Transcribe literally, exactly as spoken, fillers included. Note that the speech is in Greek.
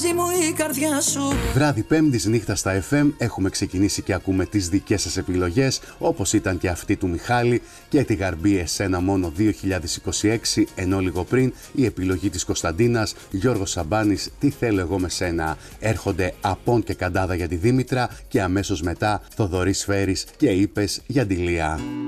μαζί μου η καρδιά σου. Βράδυ Πέμπτης νύχτα στα εφ εμ έχουμε ξεκινήσει και ακούμε τις δικές σας επιλογές, όπως ήταν και αυτή του Μιχάλη και τη Γαρμπή Εσένα μόνο δύο χιλιάδες είκοσι έξι, ενώ λίγο πριν η επιλογή της Κωνσταντίνας, Γιώργος Σαμπάνης, Τι θέλω εγώ με σένα. Έρχονται Απόν και Καντάδα για τη Δήμητρα και αμέσως μετά Θοδωρής Φέρης και Είπες για τη Λία.